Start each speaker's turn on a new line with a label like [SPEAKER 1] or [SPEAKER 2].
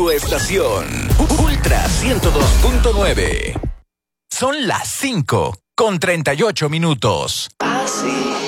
[SPEAKER 1] tu estación. Ultra 102.9. Son las 5:38.
[SPEAKER 2] Así.